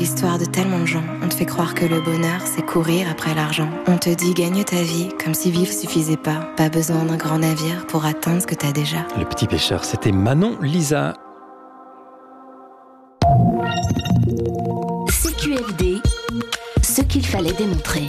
L'histoire de tellement de gens, on te fait croire que le bonheur, c'est courir après l'argent. On te dit gagne ta vie, comme si vivre suffisait pas. Pas besoin d'un grand navire pour atteindre ce que t'as déjà. Le petit pêcheur, c'était Manon Lisa. CQFD, ce qu'il fallait démontrer.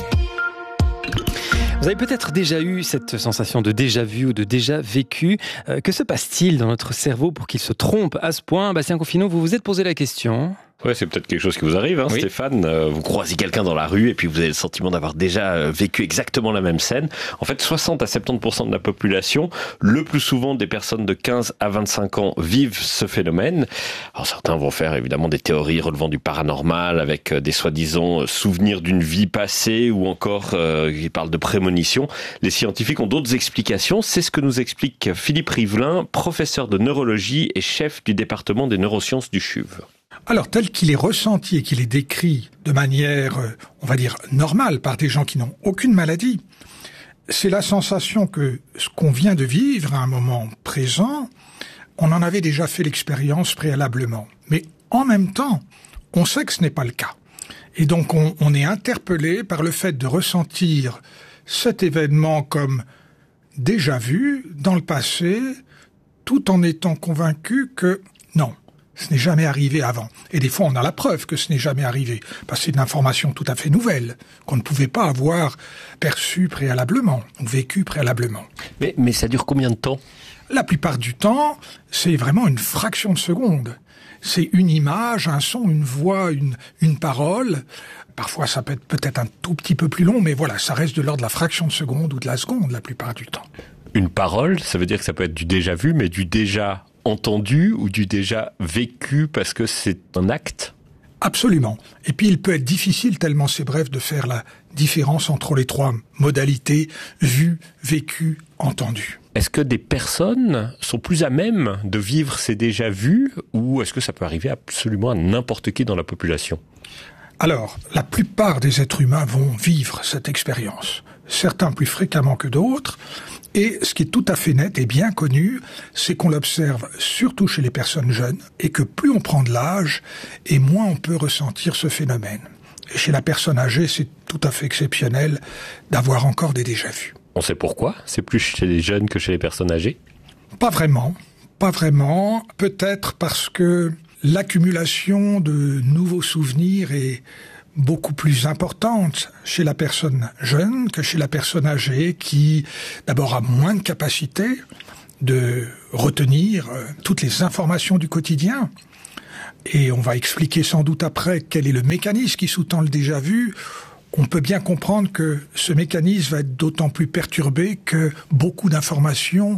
Vous avez peut-être déjà eu cette sensation de déjà vu ou de déjà vécu. Que se passe-t-il dans notre cerveau pour qu'il se trompe à ce point ? Bastien Confineau, vous vous êtes posé la question. Ouais, c'est peut-être quelque chose qui vous arrive, hein, oui. Stéphane. Vous croisez quelqu'un dans la rue et puis vous avez le sentiment d'avoir déjà vécu exactement la même scène. En fait, 60 à 70% de la population, le plus souvent des personnes de 15 à 25 ans, vivent ce phénomène. Alors certains vont faire évidemment des théories relevant du paranormal avec des soi-disant souvenirs d'une vie passée ou encore qui parlent de prémonition. Les scientifiques ont d'autres explications. C'est ce que nous explique Philippe Rivelin, professeur de neurologie et chef du département des neurosciences du CHUV. Alors, tel qu'il est ressenti et qu'il est décrit de manière, on va dire, normale par des gens qui n'ont aucune maladie, c'est la sensation que ce qu'on vient de vivre à un moment présent, on en avait déjà fait l'expérience préalablement. Mais en même temps, on sait que ce n'est pas le cas. Et donc, on est interpellé par le fait de ressentir cet événement comme déjà vu dans le passé, tout en étant convaincu que non. Ce n'est jamais arrivé avant. Et des fois, on a la preuve que ce n'est jamais arrivé. Parce que c'est une information tout à fait nouvelle, qu'on ne pouvait pas avoir perçue préalablement, ou vécue préalablement. Mais ça dure combien de temps ? La plupart du temps, c'est vraiment une fraction de seconde. C'est une image, un son, une voix, une parole. Parfois, ça peut être peut-être un tout petit peu plus long, mais voilà, ça reste de l'ordre de la fraction de seconde ou de la seconde la plupart du temps. Une parole, ça veut dire que ça peut être du déjà vu, mais du déjà entendu ou du déjà vécu parce que c'est un acte ? Absolument. Et puis il peut être difficile, tellement c'est bref, de faire la différence entre les trois modalités, vu, vécu, entendu. Est-ce que des personnes sont plus à même de vivre ces déjà vus ou est-ce que ça peut arriver absolument à n'importe qui dans la population ? Alors, la plupart des êtres humains vont vivre cette expérience. Certains plus fréquemment que d'autres. Et ce qui est tout à fait net et bien connu, c'est qu'on l'observe surtout chez les personnes jeunes et que plus on prend de l'âge et moins on peut ressentir ce phénomène. Et chez la personne âgée, c'est tout à fait exceptionnel d'avoir encore des déjà-vus. On sait pourquoi ? C'est plus chez les jeunes que chez les personnes âgées ? Pas vraiment. Peut-être parce que l'accumulation de nouveaux souvenirs est beaucoup plus importante chez la personne jeune que chez la personne âgée qui, d'abord, a moins de capacité de retenir toutes les informations du quotidien. Et on va expliquer sans doute après quel est le mécanisme qui sous-tend le déjà-vu. On peut bien comprendre que ce mécanisme va être d'autant plus perturbé que beaucoup d'informations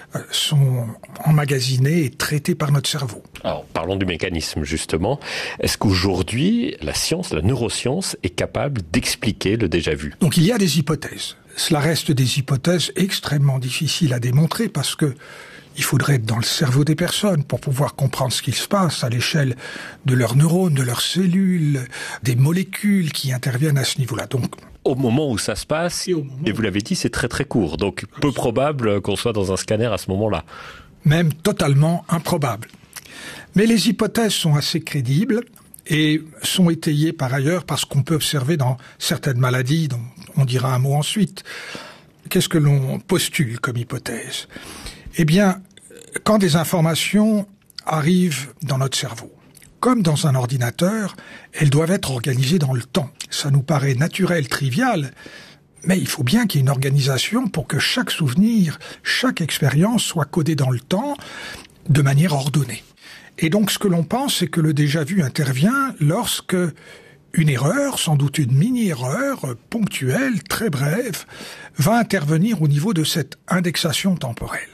sont emmagasinées et traitées par notre cerveau. Alors, parlons du mécanisme, justement. Est-ce qu'aujourd'hui, la science, la neuroscience, est capable d'expliquer le déjà-vu ? Donc, il y a des hypothèses. Cela reste des hypothèses extrêmement difficiles à démontrer parce que il faudrait être dans le cerveau des personnes pour pouvoir comprendre ce qu'il se passe à l'échelle de leurs neurones, de leurs cellules, des molécules qui interviennent à ce niveau-là. Donc, au moment où ça se passe, et vous l'avez dit, c'est très très court. Donc, peu probable qu'on soit dans un scanner à ce moment-là. Même totalement improbable. Mais les hypothèses sont assez crédibles et sont étayées par ailleurs par ce qu'on peut observer dans certaines maladies, dont on dira un mot ensuite. Qu'est-ce que l'on postule comme hypothèse ? Eh bien, quand des informations arrivent dans notre cerveau, comme dans un ordinateur, elles doivent être organisées dans le temps. Ça nous paraît naturel, trivial, mais il faut bien qu'il y ait une organisation pour que chaque souvenir, chaque expérience soit codée dans le temps de manière ordonnée. Et donc, ce que l'on pense, c'est que le déjà-vu intervient lorsque une erreur, sans doute une mini-erreur, ponctuelle, très brève, va intervenir au niveau de cette indexation temporelle.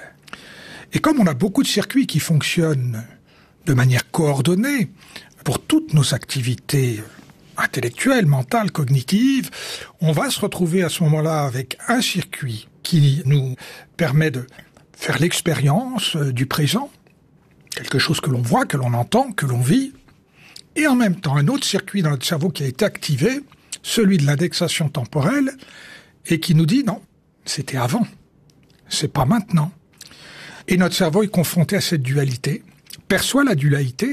Et comme on a beaucoup de circuits qui fonctionnent de manière coordonnée pour toutes nos activités intellectuelles, mentales, cognitives, on va se retrouver à ce moment-là avec un circuit qui nous permet de faire l'expérience du présent, quelque chose que l'on voit, que l'on entend, que l'on vit, et en même temps un autre circuit dans notre cerveau qui a été activé, celui de l'indexation temporelle, et qui nous dit non, c'était avant, c'est pas maintenant. Et notre cerveau est confronté à cette dualité, perçoit la dualité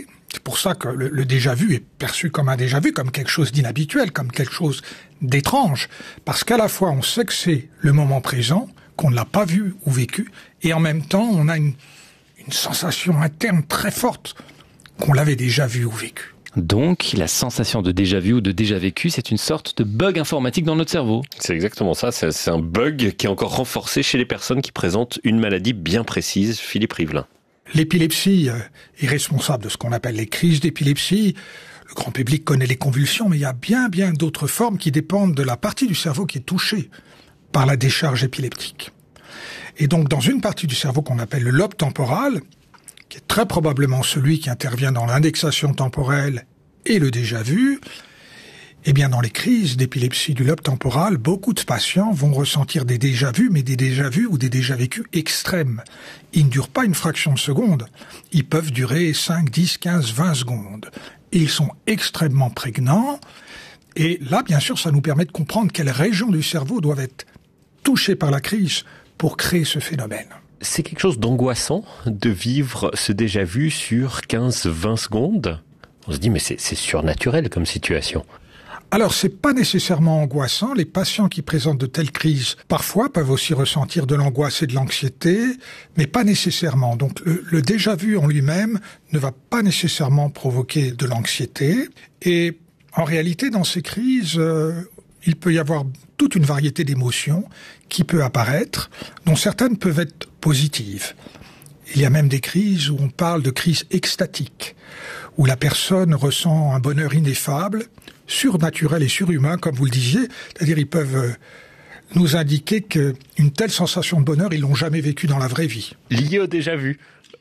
pour ça que le déjà-vu est perçu comme un déjà-vu, comme quelque chose d'inhabituel, comme quelque chose d'étrange. Parce qu'à la fois, on sait que c'est le moment présent, qu'on ne l'a pas vu ou vécu, et en même temps, on a une sensation interne très forte qu'on l'avait déjà vu ou vécu. Donc, la sensation de déjà vu ou de déjà vécu, c'est une sorte de bug informatique dans notre cerveau. C'est exactement ça, c'est un bug qui est encore renforcé chez les personnes qui présentent une maladie bien précise. Philippe Rivlin. L'épilepsie est responsable de ce qu'on appelle les crises d'épilepsie. Le grand public connaît les convulsions, mais il y a bien d'autres formes qui dépendent de la partie du cerveau qui est touchée par la décharge épileptique. Et donc, dans une partie du cerveau qu'on appelle le lobe temporal, qui est très probablement celui qui intervient dans l'indexation temporelle et le déjà-vu, eh bien, dans les crises d'épilepsie du lobe temporal, beaucoup de patients vont ressentir des déjà-vus, mais des déjà-vus ou des déjà-vécus extrêmes. Ils ne durent pas une fraction de seconde. Ils peuvent durer 5, 10, 15, 20 secondes. Et ils sont extrêmement prégnants. Et là, bien sûr, ça nous permet de comprendre quelles régions du cerveau doivent être touchées par la crise pour créer ce phénomène. C'est quelque chose d'angoissant de vivre ce déjà-vu sur 15-20 secondes. On se dit, mais c'est surnaturel comme situation. Alors, c'est pas nécessairement angoissant. Les patients qui présentent de telles crises, parfois, peuvent aussi ressentir de l'angoisse et de l'anxiété, mais pas nécessairement. Donc, le déjà-vu en lui-même ne va pas nécessairement provoquer de l'anxiété. Et en réalité, dans ces crises, il peut y avoir toute une variété d'émotions qui peut apparaître, dont certaines peuvent être positives. Il y a même des crises où on parle de crises extatiques, où la personne ressent un bonheur ineffable, surnaturel et surhumain, comme vous le disiez. C'est-à-dire, ils peuvent nous indiquer qu'une telle sensation de bonheur, ils l'ont jamais vécue dans la vraie vie. Lié au déjà-vu.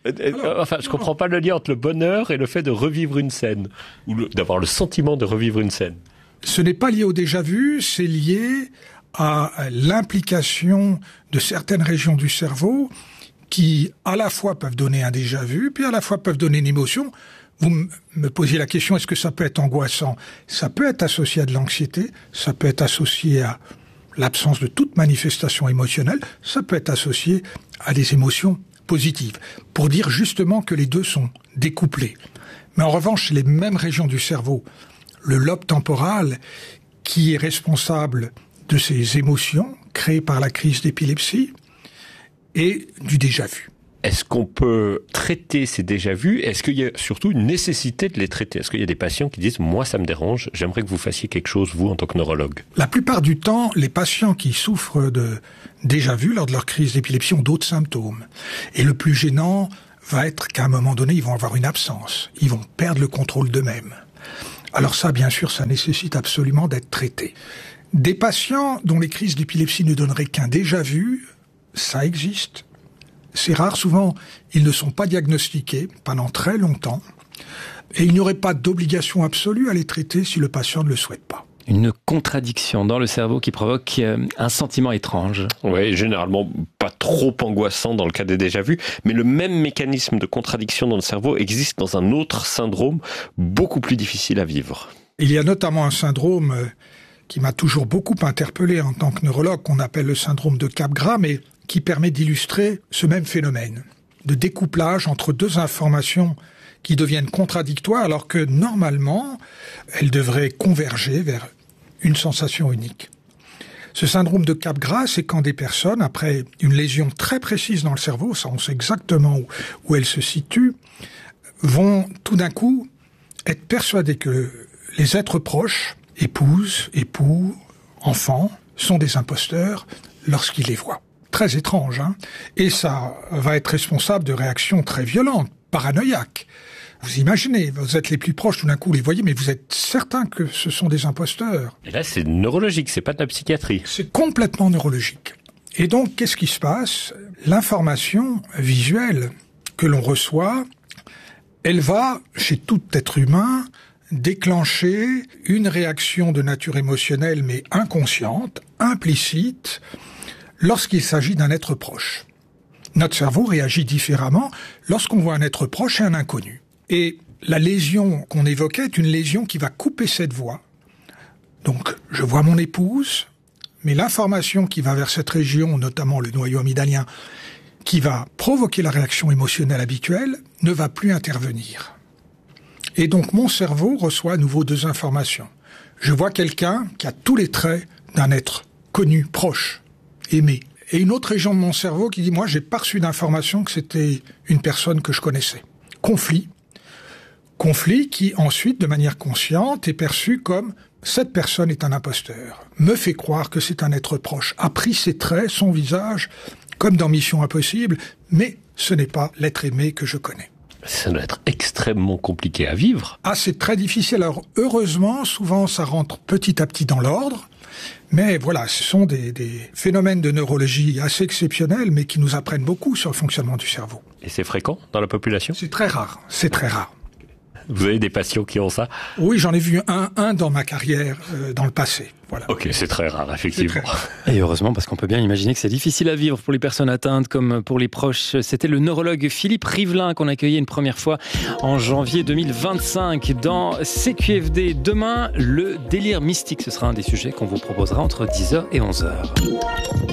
Je comprends pas le lien entre le bonheur et le fait de revivre une scène, ou d'avoir le sentiment de revivre une scène. Ce n'est pas lié au déjà-vu, c'est lié à l'implication de certaines régions du cerveau qui, à la fois, peuvent donner un déjà-vu, puis à la fois peuvent donner une émotion. Vous me posiez la question, est-ce que ça peut être angoissant? Ça peut être associé à de l'anxiété, ça peut être associé à l'absence de toute manifestation émotionnelle, ça peut être associé à des émotions positives, pour dire justement que les deux sont découplés. Mais en revanche, les mêmes régions du cerveau, le lobe temporal, qui est responsable de ces émotions créées par la crise d'épilepsie et du déjà-vu. Est-ce qu'on peut traiter ces déjà-vus? Est-ce qu'il y a surtout une nécessité de les traiter? Est-ce qu'il y a des patients qui disent « moi ça me dérange, j'aimerais que vous fassiez quelque chose, vous, en tant que neurologue ». La plupart du temps, les patients qui souffrent de déjà-vu lors de leur crise d'épilepsie ont d'autres symptômes. Et le plus gênant va être qu'à un moment donné, ils vont avoir une absence. Ils vont perdre le contrôle d'eux-mêmes. Alors ça, bien sûr, ça nécessite absolument d'être traité. Des patients dont les crises d'épilepsie ne donneraient qu'un déjà-vu, ça existe. C'est rare, souvent, ils ne sont pas diagnostiqués pendant très longtemps et il n'y aurait pas d'obligation absolue à les traiter si le patient ne le souhaite pas. Une contradiction dans le cerveau qui provoque un sentiment étrange. Oui, généralement pas trop angoissant dans le cas des déjà-vus, mais le même mécanisme de contradiction dans le cerveau existe dans un autre syndrome beaucoup plus difficile à vivre. Il y a notamment un syndrome qui m'a toujours beaucoup interpellé en tant que neurologue, qu'on appelle le syndrome de Capgras, mais qui permet d'illustrer ce même phénomène de découplage entre deux informations qui deviennent contradictoires alors que normalement elles devraient converger vers une sensation unique. Ce syndrome de Capgras, c'est quand des personnes, après une lésion très précise dans le cerveau, ça on sait exactement où elle se situe, vont tout d'un coup être persuadées que les êtres proches, épouses, époux, enfants, sont des imposteurs lorsqu'ils les voient. Très étrange, hein. Et ça va être responsable de réactions très violentes, paranoïaques. Vous imaginez, vous êtes les plus proches, tout d'un coup, vous les voyez, mais vous êtes certain que ce sont des imposteurs. Et là, c'est neurologique, c'est pas de la psychiatrie. C'est complètement neurologique. Et donc, qu'est-ce qui se passe? L'information visuelle que l'on reçoit, elle va, chez tout être humain, déclencher une réaction de nature émotionnelle, mais inconsciente, implicite, lorsqu'il s'agit d'un être proche. Notre cerveau réagit différemment lorsqu'on voit un être proche et un inconnu. Et la lésion qu'on évoquait est une lésion qui va couper cette voie. Donc, je vois mon épouse, mais l'information qui va vers cette région, notamment le noyau amygdalien, qui va provoquer la réaction émotionnelle habituelle, ne va plus intervenir. Et donc mon cerveau reçoit à nouveau 2 informations. Je vois quelqu'un qui a tous les traits d'un être connu, proche, aimé. Et une autre région de mon cerveau qui dit, moi, j'ai pas reçu d'information que c'était une personne que je connaissais. Conflit. Conflit qui, ensuite, de manière consciente, est perçu comme cette personne est un imposteur, me fait croire que c'est un être proche, a pris ses traits, son visage, comme dans Mission Impossible, mais ce n'est pas l'être aimé que je connais. Ça doit être extrêmement compliqué à vivre. Ah, c'est très difficile. Alors, heureusement, souvent, ça rentre petit à petit dans l'ordre. Mais voilà, ce sont des phénomènes de neurologie assez exceptionnels, mais qui nous apprennent beaucoup sur le fonctionnement du cerveau. Et c'est fréquent dans la population ? C'est très rare, c'est très rare. Vous avez des patients qui ont ça ? Oui, j'en ai vu un dans ma carrière, dans le passé. Voilà. Ok, c'est très rare, effectivement. Très rare. Et heureusement, parce qu'on peut bien imaginer que c'est difficile à vivre pour les personnes atteintes comme pour les proches. C'était le neurologue Philippe Rivlin qu'on accueillait une première fois en janvier 2025 dans CQFD. Demain, le délire mystique, ce sera un des sujets qu'on vous proposera entre 10h et 11h.